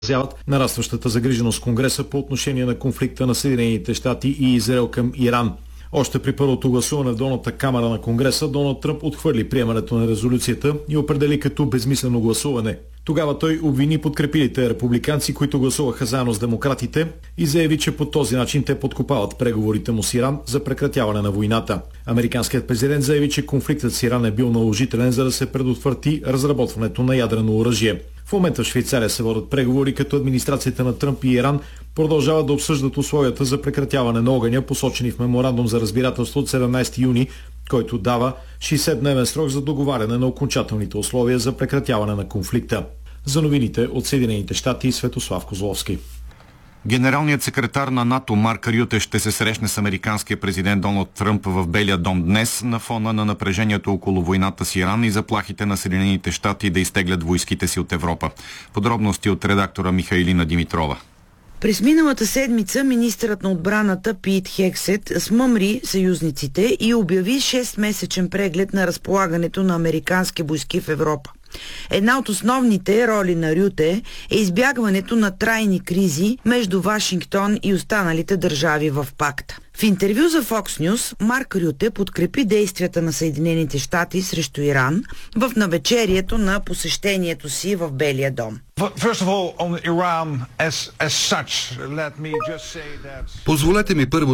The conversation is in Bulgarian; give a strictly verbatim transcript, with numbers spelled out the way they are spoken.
изразяват нарастващата загриженост в Конгреса по отношение на конфликта на Съединените щати и Израел към Иран. Още при първото гласуване в долната камара на Конгреса, Доналд Тръмп отхвърли приемането на резолюцията и определи като безмислено гласуване. Тогава той обвини подкрепилите републиканци, които гласуваха заедно с демократите, и заяви, че по този начин те подкопават преговорите му с Иран за прекратяване на войната. Американският президент заяви, че конфликтът с Иран е бил наложителен, за да се предотврати разработването на ядрено оръжие. В момента в Швейцария се водят преговори, като администрацията на Тръмп и Иран продължават да обсъждат условията за прекратяване на огъня, посочени в меморандум за разбирателство от седемнадесети юни, който дава шейсетдневен срок за договаряне на окончателните условия за прекратяване на конфликта. За новините от Съединените щати, Светослав Козловски. Генералният секретар на НАТО Марк Рюте ще се срещне с американския президент Доналд Тръмп в Белия дом днес на фона на напрежението около войната с Иран и заплахите на Съединените щати да изтеглят войските си от Европа. Подробности от редактора Михаилина Димитрова. През миналата седмица министърът на отбраната Пит Хексет смъмри съюзниците и обяви шестмесечен преглед на разполагането на американски войски в Европа. Една от основните роли на Рюте е избягването на трайни кризи между Вашингтон и останалите държави в пакта. В интервю за Fox News Марк Рюте подкрепи действията на Съединените щати срещу Иран в навечерието на посещението си в Белия дом. Позволете ми първо